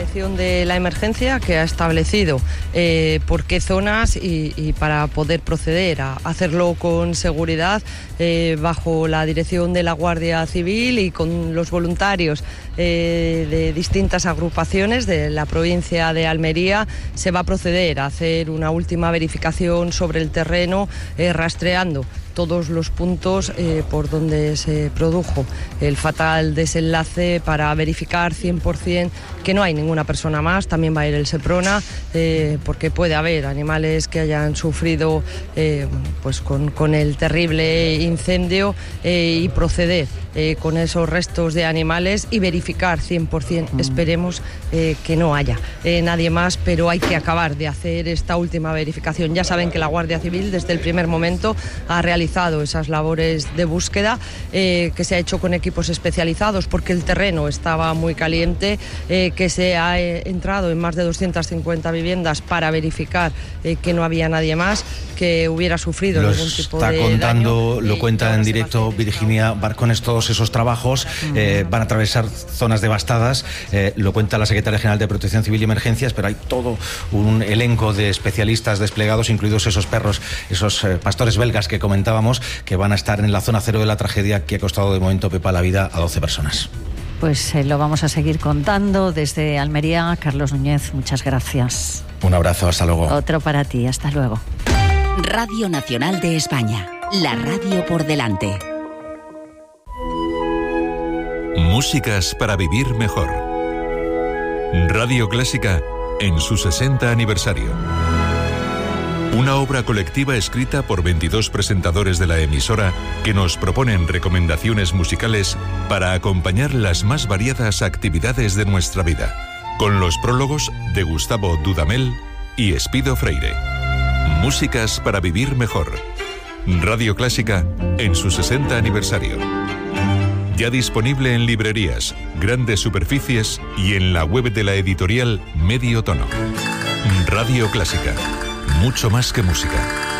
dirección de la emergencia, que ha establecido por qué zonas y para poder proceder a hacerlo con seguridad, bajo la dirección de la Guardia Civil y con los voluntarios de distintas agrupaciones de la provincia de Almería. Se va a proceder a hacer una última verificación sobre el terreno, rastreando todos los puntos por donde se produjo el fatal desenlace, para verificar 100% que no hay ninguna persona más. También va a ir el Seprona, porque puede haber animales que hayan sufrido pues con el terrible incendio, y proceder con esos restos de animales y verificar 100%, esperemos que no haya nadie más, pero hay que acabar de hacer esta última verificación. Ya saben que la Guardia Civil desde el primer momento ha realizado esas labores de búsqueda, que se ha hecho con equipos especializados porque el terreno estaba muy caliente, que se ha entrado en más de 250 viviendas para verificar que no había nadie más que hubiera sufrido ningún tipo de daño. Lo está contando, lo cuenta en directo Virginia Barcones. Todos esos trabajos van a atravesar zonas devastadas, lo cuenta la secretaria general de Protección Civil y Emergencias, pero hay todo un elenco de especialistas desplegados, incluidos esos perros, esos pastores belgas que comentábamos, que van a estar en la zona cero de la tragedia que ha costado de momento, Pepa, la vida a 12 personas. Pues lo vamos a seguir contando desde Almería. Carlos Núñez, muchas gracias. Un abrazo, hasta luego. Otro para ti, hasta luego. Radio Nacional de España, la radio por delante. Músicas para vivir mejor. Radio Clásica en su 60 aniversario. Una obra colectiva escrita por 22 presentadores de la emisora que nos proponen recomendaciones musicales para acompañar las más variadas actividades de nuestra vida, con los prólogos de Gustavo Dudamel y Espido Freire. Músicas para vivir mejor. Radio Clásica en su 60 aniversario. Ya disponible en librerías, grandes superficies y en la web de la editorial Medio Tono. Radio Clásica. Mucho más que música.